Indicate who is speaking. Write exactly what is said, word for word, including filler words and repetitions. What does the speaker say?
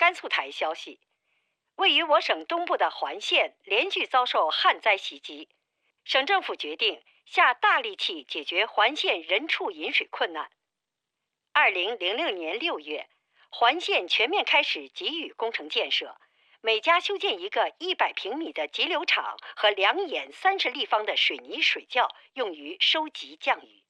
Speaker 1: 甘肃台消息，位于我省东部的环县连续遭受旱灾袭击，省政府决定下大力气解决环县人畜饮水困难。二零零六年六月，环县全面开始给予工程建设，每家修建一个一百平米的集流场和两眼三十立方的水泥水窖，用于收集降雨。